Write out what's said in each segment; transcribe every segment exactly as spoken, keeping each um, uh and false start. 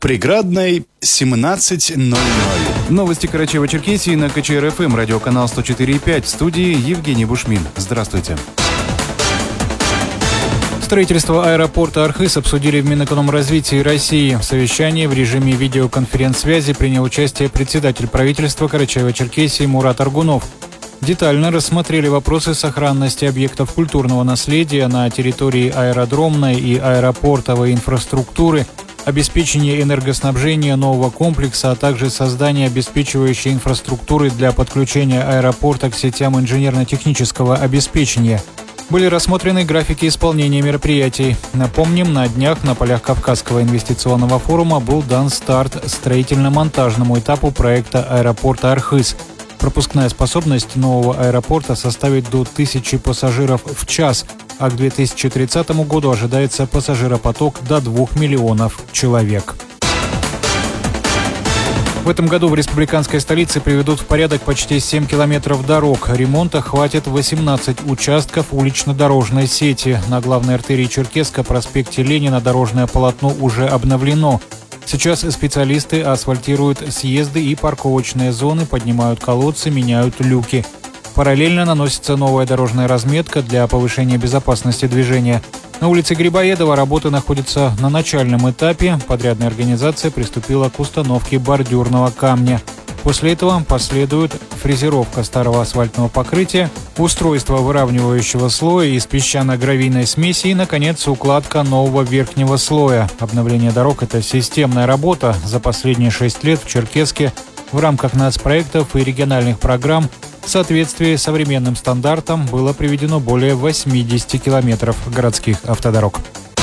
Приградной, семнадцать ноль ноль. Новости Карачаево-Черкесии на ка че эр эф эм, радиоканал сто четыре и пять. В студии Евгений Бушмин. Здравствуйте. Строительство аэропорта Архыз обсудили в Минэкономразвитии России. В совещании в режиме видеоконференц-связи принял участие председатель правительства Карачаево-Черкесии Мурат Аргунов. Детально рассмотрели вопросы сохранности объектов культурного наследия на территории аэродромной и аэропортовой инфраструктуры, обеспечение энергоснабжения нового комплекса, а также создание обеспечивающей инфраструктуры для подключения аэропорта к сетям инженерно-технического обеспечения. Были рассмотрены графики исполнения мероприятий. Напомним, на днях на полях Кавказского инвестиционного форума был дан старт строительно-монтажному этапу проекта аэропорта Архыз. Пропускная способность нового аэропорта составит до тысячи пассажиров в час, а к две тысячи тридцатому году ожидается пассажиропоток до двух миллионов человек. В этом году в республиканской столице приведут в порядок почти семь километров дорог. Ремонта хватит восемнадцать участков улично-дорожной сети. На главной артерии Черкесска, проспекте Ленина, дорожное полотно уже обновлено. Сейчас специалисты асфальтируют съезды и парковочные зоны, поднимают колодцы, меняют люки. Параллельно наносится новая дорожная разметка для повышения безопасности движения. На улице Грибоедова работы находятся на начальном этапе. Подрядная организация приступила к установке бордюрного камня. После этого последует фрезеровка старого асфальтного покрытия, устройство выравнивающего слоя из песчано-гравийной смеси и, наконец, укладка нового верхнего слоя. Обновление дорог – это системная работа. За последние шесть лет в Черкесске в рамках нацпроектов и региональных программ в соответствии с современным стандартам было приведено более восьмидесяти километров городских автодорог.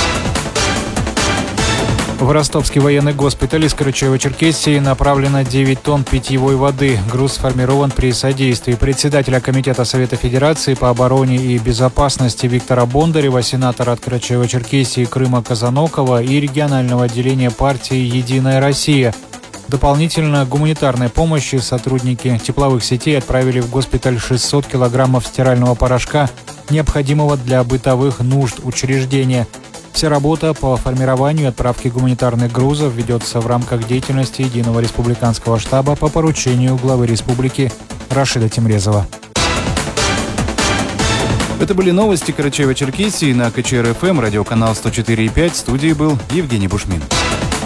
В Ростовский военный госпиталь из Карачаево-Черкесии направлено девять тонн питьевой воды. Груз сформирован при содействии председателя Комитета Совета Федерации по обороне и безопасности Виктора Бондарева, сенатора от Карачаево-Черкесии Крыма Казанокова и регионального отделения партии «Единая Россия». Дополнительно гуманитарной помощи сотрудники тепловых сетей отправили в госпиталь шестьсот килограммов стирального порошка, необходимого для бытовых нужд учреждения. Вся работа по формированию и отправке гуманитарных грузов ведется в рамках деятельности Единого республиканского штаба по поручению главы республики Рашида Тимрезова. Это были новости Карачаево-Черкесии на ка че эр эф эм, радиоканал сто четыре и пять. В студии был Евгений Бушмин.